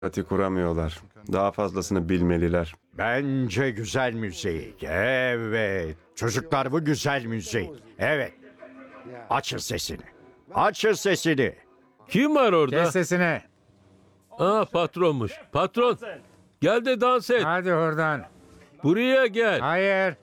empati kuramıyorlar. Daha fazlasını bilmeliler. Bence güzel müzik. Evet. Çocuklar bu güzel müzik. Evet. Açın sesini. Açın sesini. Kim var orada? Kes sesini. Aa, patronmuş. Patron, gel de dans et. Hadi oradan. Buraya gel. Hayır.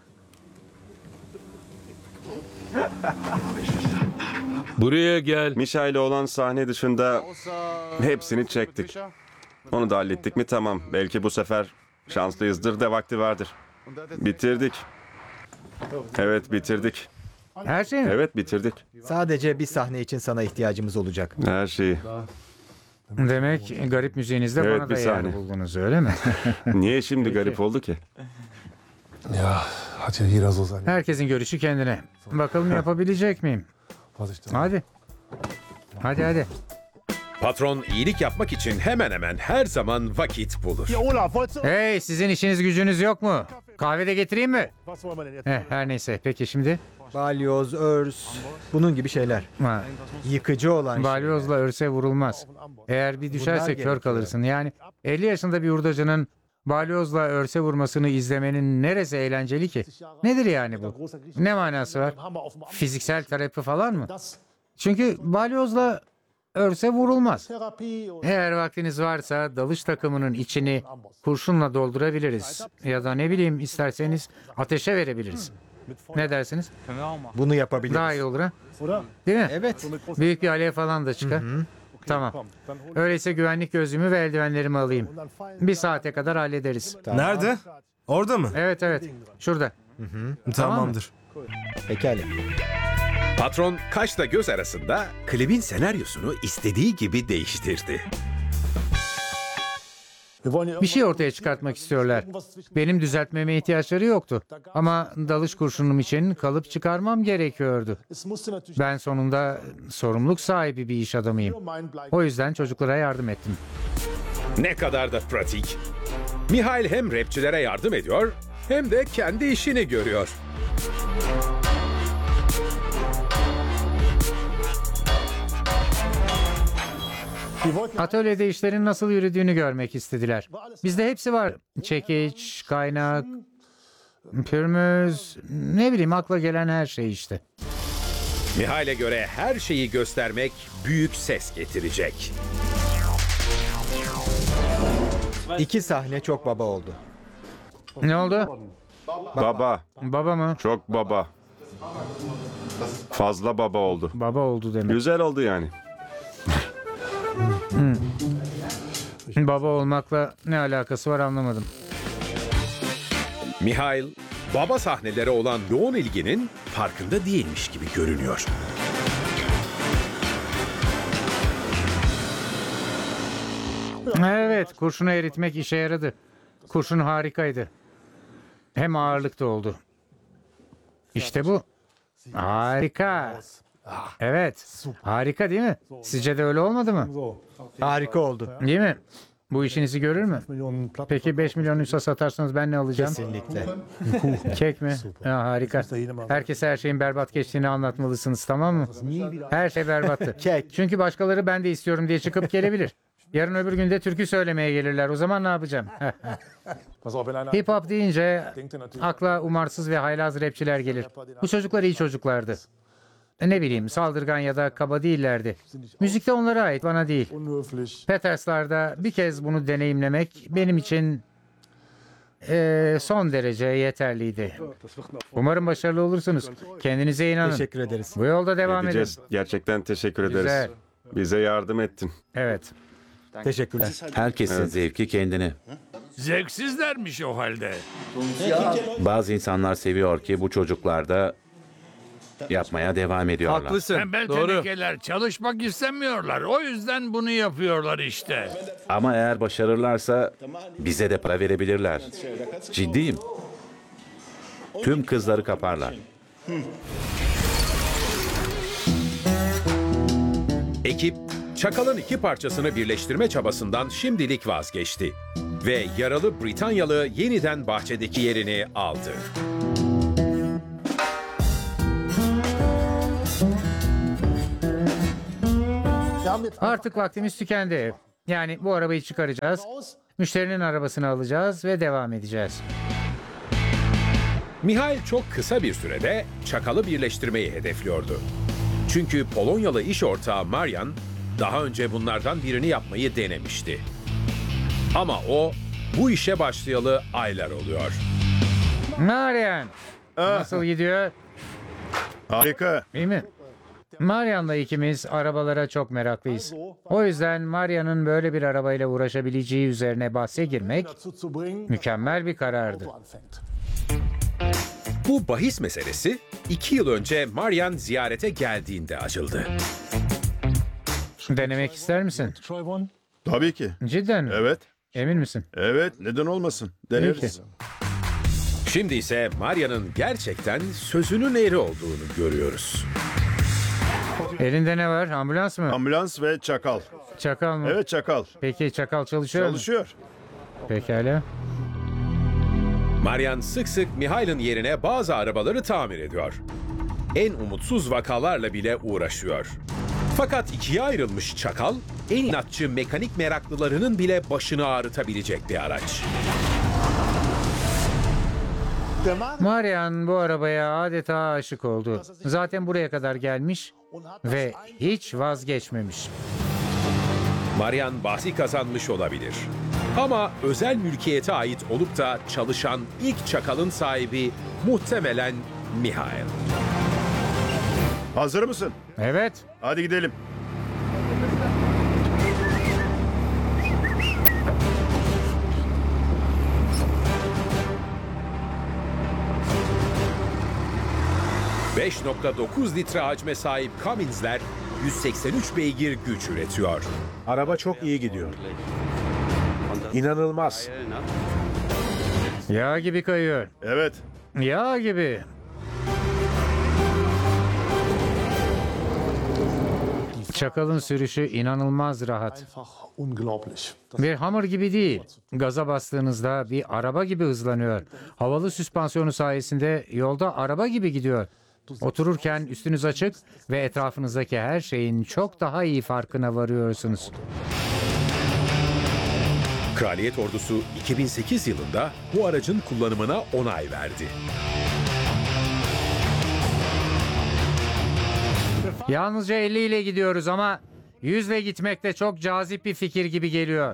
Buraya gel. Mişa ile olan sahne dışında hepsini çektik. Onu da hallettik mi tamam. Belki bu sefer şanslıyızdır da vakti vardır. Bitirdik. Evet bitirdik. Her şey mi? Evet bitirdik. Sadece bir sahne için sana ihtiyacımız olacak. Her şeyi. Demek garip müziğinizde Evet, bana bir da saniye. yer buldunuz öyle mi? Niye şimdi garip oldu ki? Ja, hat ja jeder so seine Herkesin görüşü kendine. Bakalım yapabilecek miyim? Vorsicht. Hadi. Hadi. Patron iyilik yapmak için hemen hemen her zaman vakit bulur. Hey, sizin işiniz gücünüz yok mu? Kahve de getireyim mi? Her neyse. Peki şimdi? Balyoz, örs, bunun gibi şeyler. Ha, Yıkıcı olan balyozla örse vurulmaz. Eğer bir düşerse kör gerekiyor. kalırsın. Yani 50 yaşında bir hurdacının balyozla örse vurmasını izlemenin neresi eğlenceli ki? Nedir yani bu? Ne manası var? Fiziksel terapi falan mı? Çünkü balyozla örse vurulmaz. Eğer vaktiniz varsa dalış takımının içini kurşunla doldurabiliriz. Ya da ne bileyim isterseniz ateşe verebiliriz. Ne dersiniz? Bunu yapabiliriz. Daha iyi olur ha? Değil mi? Evet. Büyük bir alev falan da çıkar. Tamam. Öyleyse güvenlik gözlüğümü ve eldivenlerimi alayım. Bir saate kadar hallederiz. Nerede? Orada mı? Evet. Şurada. Tamamdır. Pekala. Patron kaşla göz arasında klibin senaryosunu istediği gibi değiştirdi. Bir şey ortaya çıkartmak istiyorlar. Benim düzeltmeme ihtiyaçları yoktu. Ama dalış kurşunum için kalıp çıkarmam gerekiyordu. Ben sonunda sorumluluk sahibi bir iş adamıyım. O yüzden çocuklara yardım ettim. Ne kadar da pratik. Mihail hem rapçilere yardım ediyor hem de kendi işini görüyor. Atölyede işlerin nasıl yürüdüğünü görmek istediler. Bizde hepsi var. Çekiç, kaynak, pürmüz, ne bileyim akla gelen her şey işte. Mihail'e göre her şeyi göstermek büyük ses getirecek. 2 sahne çok baba oldu. Ne oldu? Baba. Baba mı? Çok baba. Fazla baba oldu. Baba oldu demek. Güzel oldu yani. Baba olmakla ne alakası var anlamadım. Mihail, baba sahneleri olan yoğun ilginin farkında değilmiş gibi görünüyor. Evet, kurşunu eritmek işe yaradı. Kurşun harikaydı. Hem ağırlıkta oldu. İşte bu. Harika. Evet, harika değil mi? Sizce de öyle olmadı mı? Harika oldu. Değil mi? Bu işinizi görür mü? Peki 5 milyon nüsha satarsanız ben ne alacağım? Kesinlikle. Kek mi? Ha, harika. Herkese her şeyin berbat geçtiğini anlatmalısınız, tamam mı? Her şey berbattı. Kek. Çünkü başkaları ben de istiyorum diye çıkıp gelebilir. Yarın öbür günde türkü söylemeye gelirler. O zaman ne yapacağım? Hip hop deyince akla umarsız ve haylaz rapçiler gelir. Bu çocuklar iyi çocuklardı. Ne bileyim saldırgan ya da kaba değillerdi. Müzikte onlara ait, bana değil. Peters'larda bir kez bunu deneyimlemek benim için son derece yeterliydi. Umarım başarılı olursunuz. Kendinize inanın. Teşekkür ederiz. Bu yolda devam edin. Edeceğiz. Gerçekten teşekkür ederiz. Güzel. Bize yardım ettin. Evet. Teşekkürler. Herkesin zevki kendine. Zevksizlermiş o halde. Bazı insanlar seviyor ki bu çocuklar da yapmaya devam ediyorlar. Haklısın. Tembel Doğru. tenekeler çalışmak istemiyorlar. O yüzden bunu yapıyorlar işte. Ama eğer başarırlarsa bize de para verebilirler. Ciddiyim. Tüm kızları kaparlar. Ekip, Çakal'ın iki parçasını birleştirme çabasından şimdilik vazgeçti. Ve yaralı Britanyalı yeniden bahçedeki yerini aldı. Artık vaktimiz tükendi. Yani bu arabayı çıkaracağız, müşterinin arabasını alacağız ve devam edeceğiz. Mihail çok kısa bir sürede Çakal'ı birleştirmeyi hedefliyordu. Çünkü Polonyalı iş ortağı Marian daha önce bunlardan birini yapmayı denemişti. Ama o bu işe başlayalı aylar oluyor. Marian, nasıl gidiyor? Harika. İyi mi? Marian'la ikimiz arabalara çok meraklıyız. O yüzden Marian'ın böyle bir arabayla uğraşabileceği üzerine bahse girmek mükemmel bir karardı. Bu bahis meselesi 2 yıl önce Marian ziyarete geldiğinde açıldı. Denemek ister misin? Tabii ki. Cidden mi? Evet. Emin misin? Evet. Neden olmasın? Deneriz. Şimdi ise Marian'ın gerçekten sözünün eri olduğunu görüyoruz. Elinde ne var? Ambulans mı? Ambulans ve çakal. Çakal mı? Evet çakal. Peki çakal çalışıyor mu? Çalışıyor. Pekala. Marian sık sık Mihail'in yerine bazı arabaları tamir ediyor. En umutsuz vakalarla bile uğraşıyor. Fakat ikiye ayrılmış Çakal, en inatçı mekanik meraklılarının bile başını ağrıtabilecek bir araç. Marian bu arabaya adeta aşık oldu. Zaten buraya kadar gelmiş ve hiç vazgeçmemiş. Marian bahsi kazanmış olabilir. Ama özel mülkiyete ait olup da çalışan ilk Çakal'ın sahibi muhtemelen Mihail. Hazır mısın? Evet. Hadi gidelim. ...5.9 litre hacme sahip Cummins'ler 183 beygir güç üretiyor. Araba çok iyi gidiyor. İnanılmaz. Yağ gibi kayıyor. Evet. Yağ gibi. Çakalın sürüşü inanılmaz rahat. Bir hamur gibi değil. Gaza bastığınızda bir araba gibi hızlanıyor. Havalı süspansiyonu sayesinde yolda araba gibi gidiyor. Otururken üstünüz açık ve etrafınızdaki her şeyin çok daha iyi farkına varıyorsunuz. Kraliyet Ordusu 2008 yılında bu aracın kullanımına onay verdi. Yalnızca 50 ile gidiyoruz ama 100 ile gitmek de çok cazip bir fikir gibi geliyor.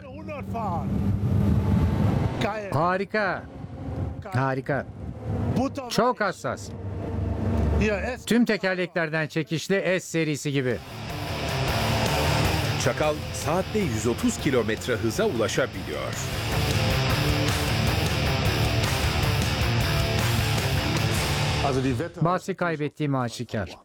Harika. Harika. Çok hassas. Tüm tekerleklerden çekişli S serisi gibi. Çakal saatte 130 kilometre hıza ulaşabiliyor. Bahsi kaybettiğim aşikar.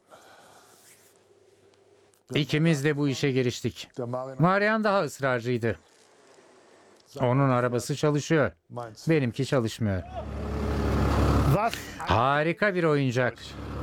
İkimiz de bu işe giriştik. Marian daha ısrarcıydı. Onun arabası çalışıyor. Benimki çalışmıyor. Harika bir oyuncak.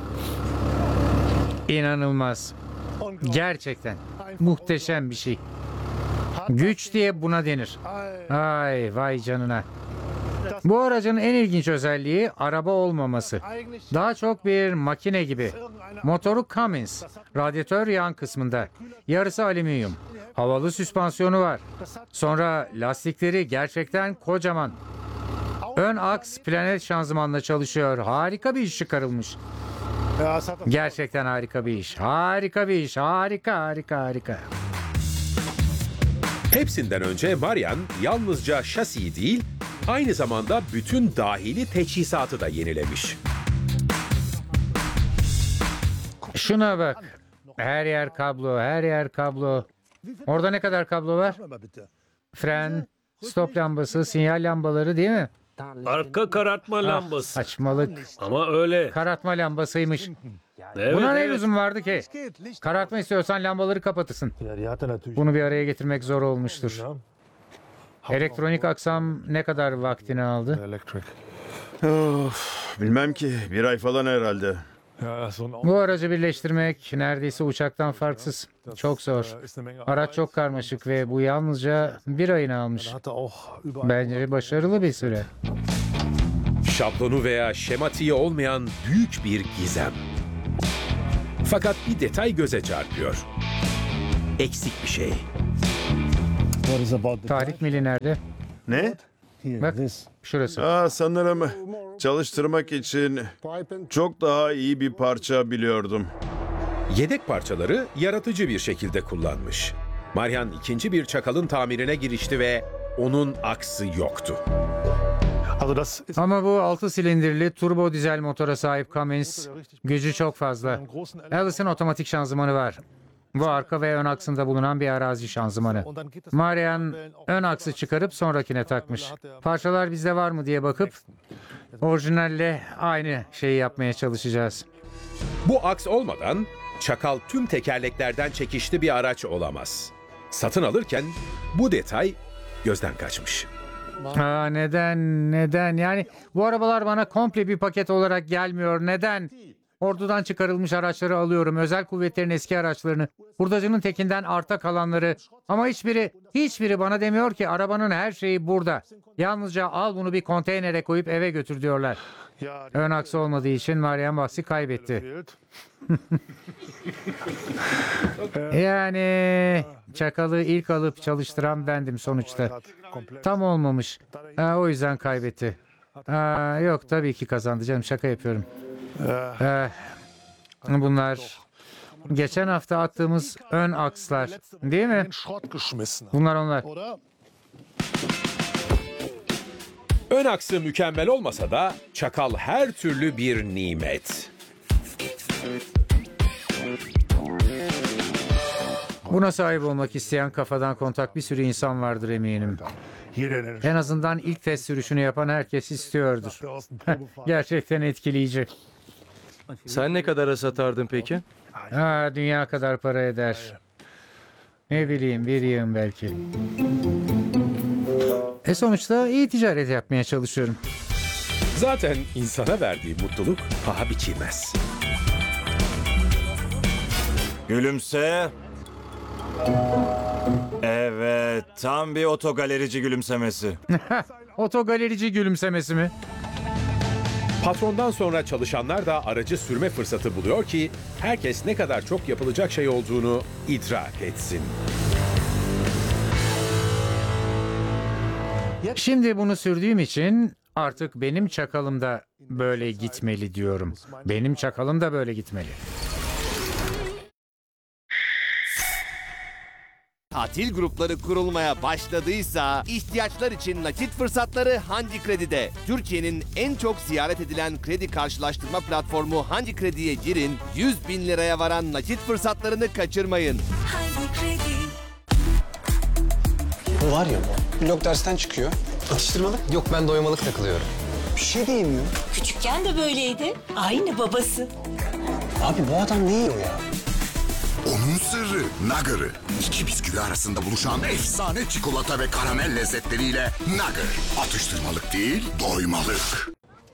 İnanılmaz. Gerçekten muhteşem bir şey. Güç diye buna denir. Ay vay canına. Bu aracın en ilginç özelliği araba olmaması. Daha çok bir makine gibi. Motoru Cummins. Radyatör yan kısmında. Yarısı alüminyum. Havalı süspansiyonu var. Sonra lastikleri gerçekten kocaman. Ön aks planet şanzımanla çalışıyor. Harika bir iş çıkarılmış. Gerçekten harika bir iş. Harika bir iş. Harika, harika, harika. Hepsinden önce Marian yalnızca şasiyi değil, aynı zamanda bütün dahili teçhizatı da yenilemiş. Şuna bak. Her yer kablo, her yer kablo. Orada ne kadar kablo var? Fren, stop lambası, sinyal lambaları değil mi? Arka karartma lambası. Saçmalık. Ama öyle. Karartma lambasıymış. Evet, Buna ne evet. lüzum vardı ki? Karartma istiyorsan lambaları kapatırsın. Bunu bir araya getirmek zor olmuştur. Elektronik aksam ne kadar vaktini aldı? Bilmem ki. Bir ay falan herhalde. Bu aracı birleştirmek neredeyse uçaktan farksız. Çok zor. Araç çok karmaşık ve bu yalnızca bir ayını almış. Bence başarılı bir süre. Şablonu veya şematiği olmayan büyük bir gizem. Fakat bir detay göze çarpıyor. Eksik bir şey. Tahrik mili nerede? Ne? Bak şurası. Sanırım çalıştırmak için çok daha iyi bir parça biliyordum. Yedek parçaları yaratıcı bir şekilde kullanmış. Maryan ikinci bir çakalın tamirine girişti ve onun aksı yoktu. Ama bu 6 silindirli turbo dizel motora sahip Cummins gücü çok fazla. Alice'in otomatik şanzımanı var. Bu arka ve ön aksında bulunan bir arazi şanzımanı. Marian ön aksı çıkarıp sonrakine takmış. Parçalar bizde var mı diye bakıp orijinalle aynı şeyi yapmaya çalışacağız. Bu aks olmadan çakal tüm tekerleklerden çekişli bir araç olamaz. Satın alırken bu detay gözden kaçmış. Neden? Yani bu arabalar bana komple bir paket olarak gelmiyor. Neden? Ordudan çıkarılmış araçları alıyorum. Özel kuvvetlerin eski araçlarını. Hurdacının tekinden arta kalanları. Ama hiçbiri bana demiyor ki arabanın her şeyi burada. Yalnızca al bunu bir konteynere koyup eve götür diyorlar. Ön aksı olmadığı için Marian bahsi kaybetti. Yani çakalı ilk alıp çalıştıran bendim sonuçta. Tam olmamış. O yüzden kaybetti. Yok tabii ki kazandı canım, şaka yapıyorum. Bunlar geçen hafta attığımız ön akslar değil mi? Bunlar onlar. Ön aksı mükemmel olmasa da çakal her türlü bir nimet. Buna sahip olmak isteyen kafadan kontak bir sürü insan vardır eminim. En azından ilk test sürüşünü yapan herkes istiyordur. Gerçekten etkileyici. Sen ne kadara satardın peki? Dünya kadar para eder. Ne bileyim, bir yığın belki. Sonuçta iyi ticaret yapmaya çalışıyorum. Zaten insana verdiği mutluluk paha biçilmez. Gülümse. Evet, tam bir otogalerici gülümsemesi. Otogalerici gülümsemesi mi? Patrondan sonra çalışanlar da aracı sürme fırsatı buluyor ki herkes ne kadar çok yapılacak şey olduğunu idrak etsin. Şimdi bunu sürdüğüm için artık benim çakalım da böyle gitmeli diyorum. Benim çakalım da böyle gitmeli. Tatil grupları kurulmaya başladıysa ihtiyaçlar için nakit fırsatları Hanci Kredi'de. Türkiye'nin en çok ziyaret edilen kredi karşılaştırma platformu Hanci Kredi'ye girin, 100 bin liraya varan nakit fırsatlarını kaçırmayın. Hanci Kredi. Bu var ya bu. Blok dersten çıkıyor. Atıştırmalık? Yok ben doymalık takılıyorum. Bir şey diyeyim mi? Küçükken de böyleydi. Aynı babası. Abi bu adam ne yiyor ya? Onun sırrı Nugger'ı. İki bisküvi arasında buluşan efsane çikolata ve karamel lezzetleriyle Nugger. Atıştırmalık değil, doymalık.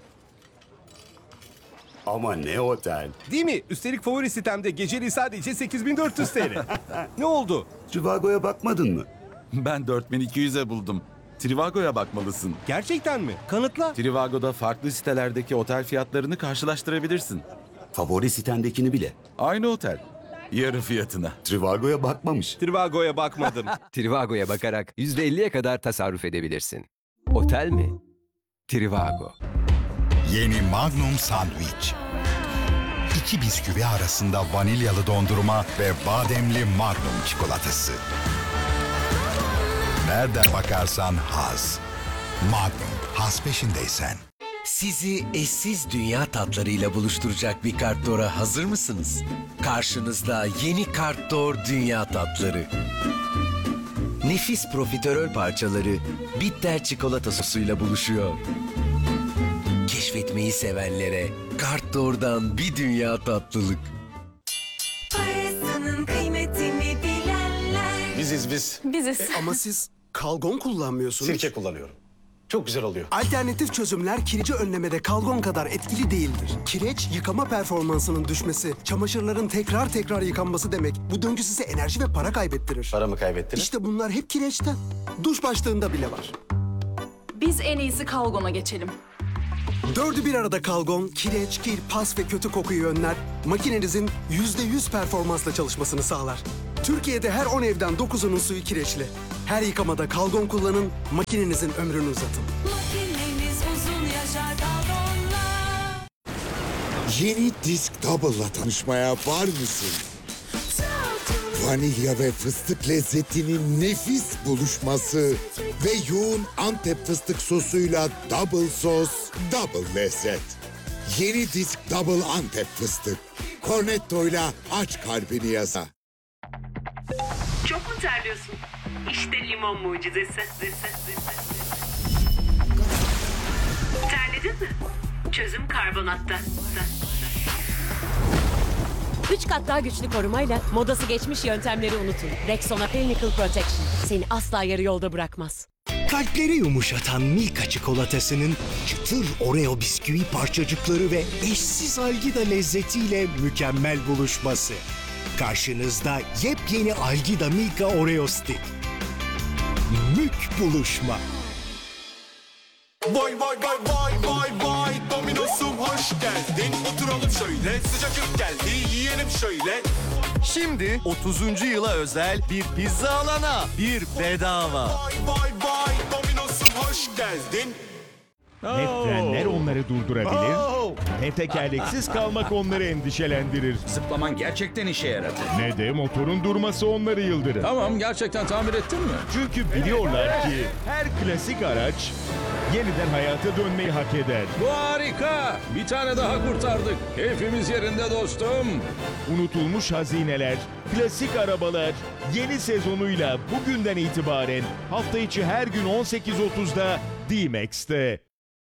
Ama ne otel. Değil mi? Üstelik favori sitemde geceliği sadece 8400 TL. Ne oldu? Trivago'ya bakmadın mı? Ben 4200'e buldum. Trivago'ya bakmalısın. Gerçekten mi? Kanıtla. Trivago'da farklı sitelerdeki otel fiyatlarını karşılaştırabilirsin. Favori sitendekini bile. Aynı otel. Yarı fiyatına. Trivago'ya bakmamış. Trivago'ya bakmadım. Trivago'ya bakarak %50'ye kadar tasarruf edebilirsin. Otel mi? Trivago. Yeni Magnum Sandwich. İki bisküvi arasında vanilyalı dondurma ve bademli Magnum çikolatası. Nereden bakarsan haz. Magnum, haz peşindeysen. Sizi eşsiz dünya tatlarıyla buluşturacak bir Kartdor'a hazır mısınız? Karşınızda yeni Kartdor Dünya Tatları. Nefis profiterol parçaları bitter çikolata sosuyla buluşuyor. Keşfetmeyi sevenlere Kartdor'dan bir dünya tatlılık. Parasının kıymetini bilenler. Biziz. Biziz. Ama siz kalgon kullanmıyorsunuz. Sirke kullanıyorum. Çok güzel oluyor. Alternatif çözümler kireci önlemede kalgon kadar etkili değildir. Kireç, yıkama performansının düşmesi, çamaşırların tekrar yıkanması demek. Bu döngü size enerji ve para kaybettirir. Para mı kaybettin? İşte bunlar hep kireçten. Duş başlığında bile var. Biz en iyisi Kalgon'a geçelim. Dördü bir arada kalgon, kireç, kir, pas ve kötü kokuyu önler. Makinenizin %100 performansla çalışmasını sağlar. Türkiye'de her 10 evden 9'unun suyu kireçli. Her yıkamada Kalgon kullanın, makinenizin ömrünü uzatın. Makineniz uzun yaşar Kalgon'la. Yeni Disk Double'la tanışmaya var mısın? Vanilya ve fıstık lezzetinin nefis buluşması ve yoğun Antep fıstık sosuyla double sos, double lezzet. Yeni Disk Double Antep fıstık. Cornetto'yla aç kalbini yasa. Çok mu terliyorsun? İşte limon mucizesi. Terledin mi? Çözüm karbonatta. 3 kat daha güçlü korumayla modası geçmiş yöntemleri unutun. Rexona Pinnacle Protection seni asla yarı yolda bırakmaz. Kalpleri yumuşatan Milka çikolatasının çıtır Oreo bisküvi parçacıkları ve eşsiz Algida lezzetiyle mükemmel buluşması. Karşınızda yepyeni Algida Milka Oreo Stick. Mük buluşma. Vay vay vay vay vay vay Domino'sum hoş geldin. Oturalım şöyle, sıcacık geldi, yiyelim şöyle. Şimdi 30. yıla özel bir pizza alana bir bedava. Vay vay vay Domino'sum hoş geldin. Ne frenler onları durdurabilir, ne tekerleksiz kalmak onları endişelendirir. Zıplaman gerçekten işe yaradı. Ne de motorun durması onları yıldırır. Tamam, gerçekten tamir ettin mi? Çünkü biliyorlar ki her klasik araç yeniden hayata dönmeyi hak eder. Bu harika. Bir tane daha kurtardık. Keyfimiz yerinde dostum. Unutulmuş hazineler, klasik arabalar yeni sezonuyla bugünden itibaren hafta içi her gün 18.30'da D-Max'te.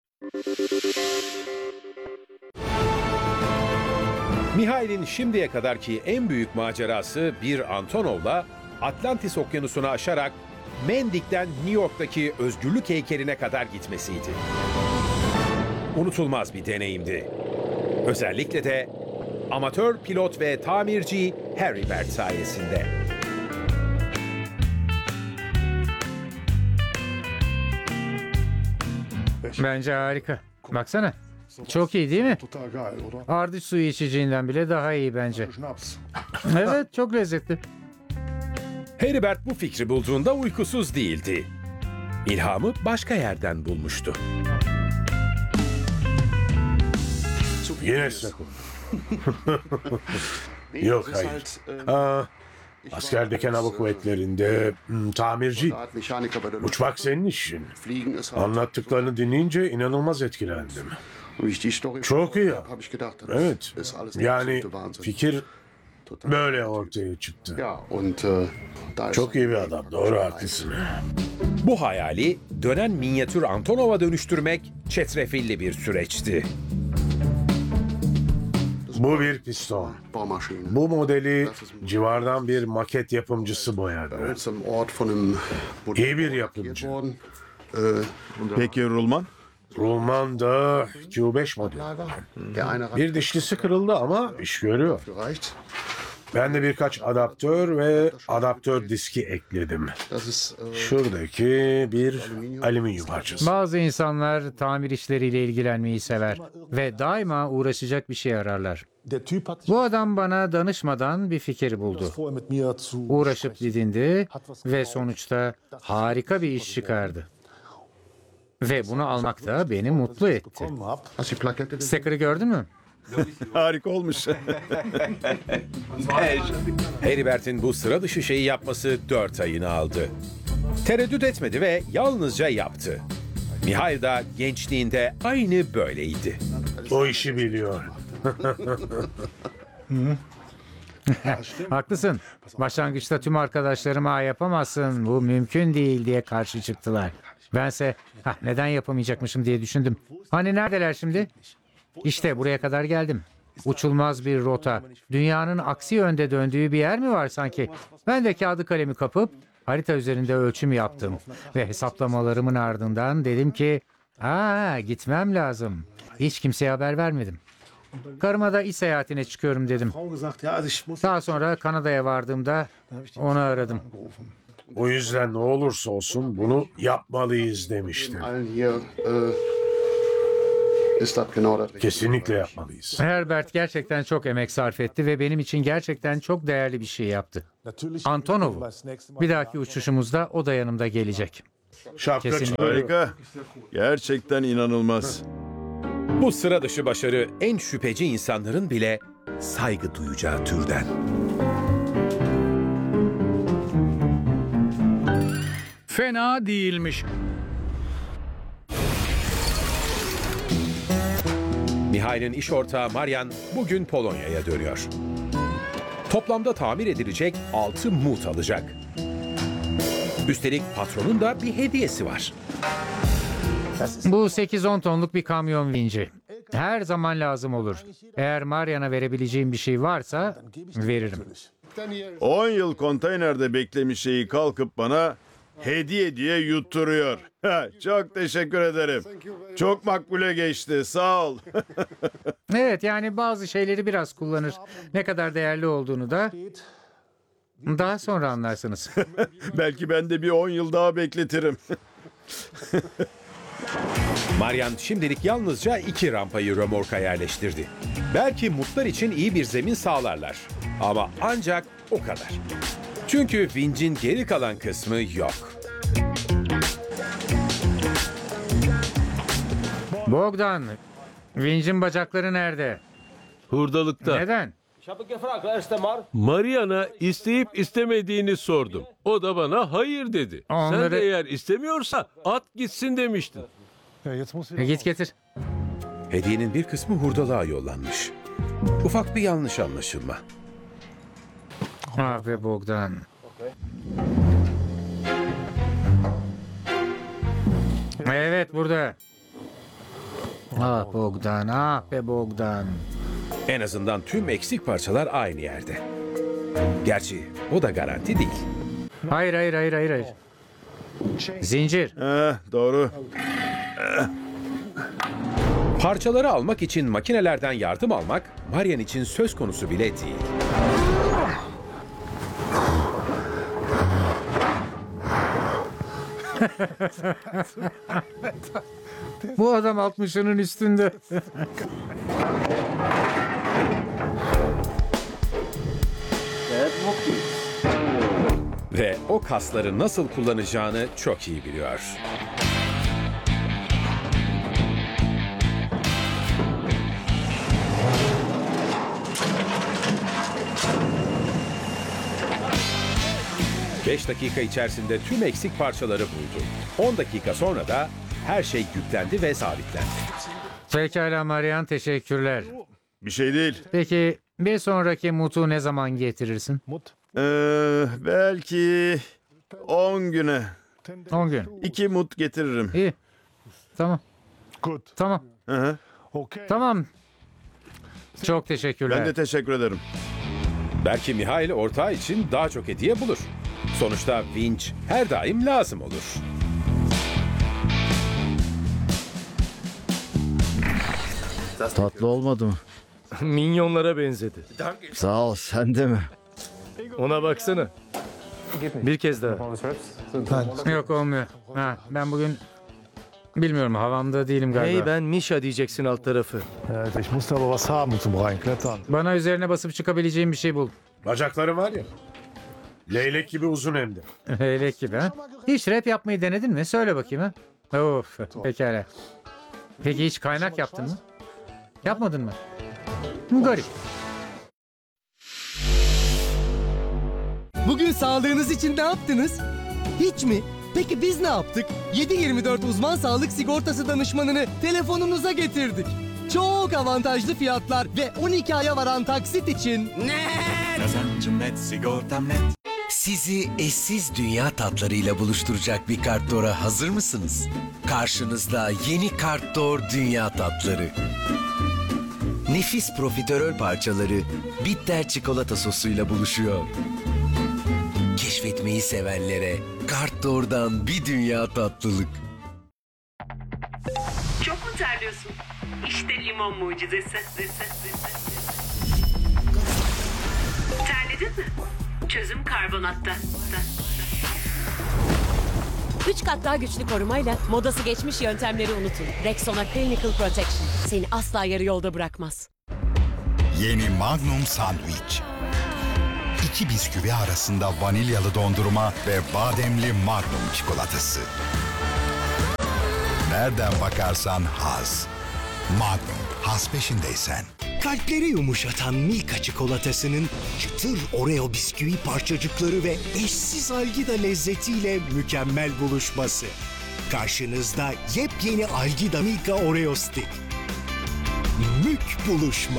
Mihail'in şimdiye kadarki en büyük macerası bir Antonov'la Atlantis Okyanusu'nu aşarak Mendik'ten New York'taki özgürlük heykeline kadar gitmesiydi. Unutulmaz bir deneyimdi. Özellikle de amatör pilot ve tamirci Harry Bert sayesinde. Bence harika. Baksana. Çok iyi değil mi? Ardıç suyu içeceğinden bile daha iyi bence. Evet, çok lezzetli. Heribert bu fikri bulduğunda uykusuz değildi. İlhamı başka yerden bulmuştu. Yine sakın. Yok hayır. Askerdeki hava kuvvetlerinde tamirci. Uçmak senin işin. Anlattıklarını dinleyince inanılmaz etkilendim. Çok iyi. Evet. Yani fikir böyle ortaya çıktı. Çok iyi bir adam. Doğru, haklısın. Bu hayali dönen minyatür Antonov'a dönüştürmek çetrefilli bir süreçti. Bu bir piston. Bu modeli civardan bir maket yapımcısı boyadı. İyi bir yapımcı. Peki rulman? Rulman da Q5 modeli. Bir dişlisi kırıldı ama iş görüyor. Ben de birkaç adaptör ve adaptör diski ekledim. Şuradaki bir alüminyum parçası. Bazı insanlar tamir işleriyle ilgilenmeyi sever ve daima uğraşacak bir şey ararlar. Bu adam bana danışmadan bir fikir buldu. Uğraşıp didindi ve sonuçta harika bir iş çıkardı. Ve bunu almak da beni mutlu etti. Sticker'ı gördün mü? Harika olmuş. Heribert'in bu sıra dışı şeyi yapması 4 ayını aldı. Tereddüt etmedi ve yalnızca yaptı. Mihail da gençliğinde aynı böyleydi. O işi biliyor. Haklısın. Başlangıçta tüm arkadaşlarıma yapamazsın, bu mümkün değil diye karşı çıktılar. Bense neden yapamayacakmışım diye düşündüm. Hani neredeler şimdi? İşte buraya kadar geldim. Uçulmaz bir rota. Dünyanın aksi yönde döndüğü bir yer mi var sanki? Ben de kağıdı kalemi kapıp harita üzerinde ölçüm yaptım. Ve hesaplamalarımın ardından dedim ki gitmem lazım. Hiç kimseye haber vermedim. Karıma da iş seyahatine çıkıyorum dedim. Daha sonra Kanada'ya vardığımda onu aradım. O yüzden ne olursa olsun bunu yapmalıyız demiştim. Kesinlikle yapmalıyız. Herbert gerçekten çok emek sarf etti ve benim için gerçekten çok değerli bir şey yaptı. Antonov, bir dahaki uçuşumuzda o da yanımda gelecek. Şapka Kesinlikle. Harika. Gerçekten inanılmaz. Bu sıra dışı başarı en şüpheci insanların bile saygı duyacağı türden. Fena değilmiş. Mihail'in iş ortağı Marian bugün Polonya'ya dönüyor. Toplamda tamir edilecek 6 mut alacak. Üstelik patronun da bir hediyesi var. Bu 8-10 tonluk bir kamyon vinci. Her zaman lazım olur. Eğer Marian'a verebileceğim bir şey varsa veririm. 10 yıl konteynerde beklemiş şeyi kalkıp bana hediye diye yutturuyor. Çok teşekkür ederim. Çok makbule geçti. Sağ ol. Evet, yani bazı şeyleri biraz kullanır. Ne kadar değerli olduğunu da daha sonra anlarsınız. Belki ben de bir 10 yıl daha bekletirim. Marian şimdilik yalnızca 2 rampayı römorka yerleştirdi. Belki mutlar için iyi bir zemin sağlarlar. Ama ancak o kadar. Çünkü vincin geri kalan kısmı yok. Bogdan, vincin bacakları nerede? Hurdalıkta. Neden? Marian'a isteyip istemediğini sordum. O da bana hayır dedi. Sen de eğer istemiyorsa at gitsin demiştin. Git getir. Hediyenin bir kısmı hurdalığa yollanmış. Ufak bir yanlış anlaşılma. Ah be Bogdan. Evet, burada. Ah Bogdan, ah be Bogdan. En azından tüm eksik parçalar aynı yerde. Gerçi o da garanti değil. Hayır. Zincir. Doğru. Parçaları almak için makinelerden yardım almak Marian için söz konusu bile değil. Bu adam 60'ının üstünde. Ve o kasları nasıl kullanacağını çok iyi biliyor. Beş dakika içerisinde tüm eksik parçaları buldu. 10 dakika sonra da her şey yüklendi ve sabitlendi. Pekala Marian, teşekkürler. Bir şey değil. Peki bir sonraki mutu ne zaman getirirsin? Belki 10 güne. 10 gün. 2 mut getiririm. İyi. Tamam. Tamam. Tamam. Çok teşekkürler. Ben de teşekkür ederim. Belki Mihail ortağı için daha çok hediye bulur. Sonuçta vinç her daim lazım olur. Tatlı olmadı mı? Minyonlara benzedi. Sağ ol, sen de mi? Ona baksana. Bir kez daha. Yok, olmuyor. Ben bugün bilmiyorum, havamda değilim galiba. Hey, ben Misha diyeceksin alt tarafı. Bana üzerine basıp çıkabileceğim bir şey bul. Bacakları var ya. Leylek gibi uzun hem de. Leylek gibi ha? Hiç rap yapmayı denedin mi? Söyle bakayım ha. Of, pekala. Peki hiç kaynak yaptın mı? Yapmadın mı? Garip. Bugün sağlığınız için ne yaptınız? Hiç mi? Peki biz ne yaptık? 7/24 uzman sağlık sigortası danışmanını telefonunuza getirdik. Çok avantajlı fiyatlar ve 12 aya varan taksit için... Kazancım net, sigortam net. Sizi eşsiz dünya tatlarıyla buluşturacak bir Kartdor'a hazır mısınız? Karşınızda yeni Kartdor Dünya Tatları. Nefis profiterol parçaları bitter çikolata sosuyla buluşuyor. Keşfetmeyi sevenlere Kartdor'dan bir dünya tatlılık. Çok mu terliyorsun? İşte limon mucizesi. Terledin mi? Çözüm karbonatta. 3 kat daha güçlü korumayla modası geçmiş yöntemleri unutun. Rexona Clinical Protection seni asla yarı yolda bırakmaz. Yeni Magnum Sandwich. 2 bisküvi arasında vanilyalı dondurma ve bademli Magnum çikolatası. Nereden bakarsan haz. Magnum, haz peşindeysen. Kalpleri yumuşatan Milka çikolatasının çıtır Oreo bisküvi parçacıkları ve eşsiz Algida lezzetiyle mükemmel buluşması. Karşınızda yepyeni Algida Milka Oreo Stick. Mük buluşma.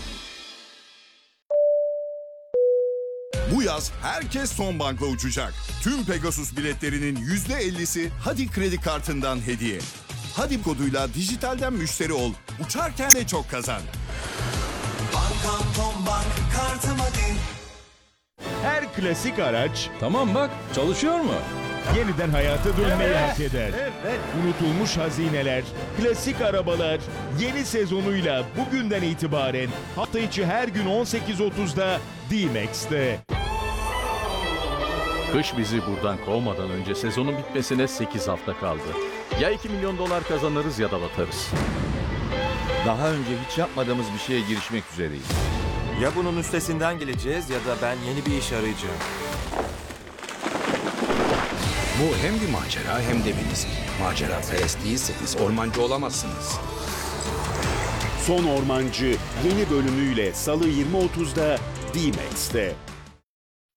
Bu yaz herkes son bankla uçacak. Tüm Pegasus biletlerinin %50'si Hadi kredi kartından hediye. Hadi koduyla dijitalden müşteri ol. Uçarken de çok kazan. Bankam Tom Bank kartım hadi. Her klasik araç Tamam bak, çalışıyor mu? yeniden hayata dönmeyi hak eder. Unutulmuş hazineler, klasik arabalar yeni sezonuyla bugünden itibaren hafta içi her gün 18.30'da D-Max'te. Kış bizi buradan kovmadan önce sezonun bitmesine 8 hafta kaldı. Ya 2 milyon dolar kazanırız ya da batarız. Daha önce hiç yapmadığımız bir şeye girişmek üzereyiz. Ya bunun üstesinden geleceğiz ya da ben yeni bir iş arayacağım. Bu hem bir macera hem de bir risk. Macera perest değilseniz ormancı olamazsınız. Son Ormancı yeni bölümüyle Salı 20.30'da D-Max'te.